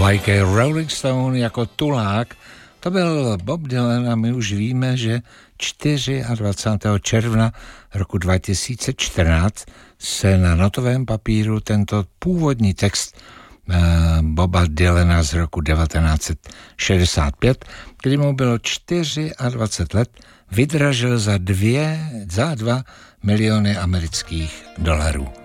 Like a Rolling Stone jako tulák, to byl Bob Dylan a my už víme, že 24. června roku 2014 se na notovém papíru tento původní text Boba Dylana z roku 1965, kdy mu bylo 24 let, vydražil za 2 miliony amerických dolarů.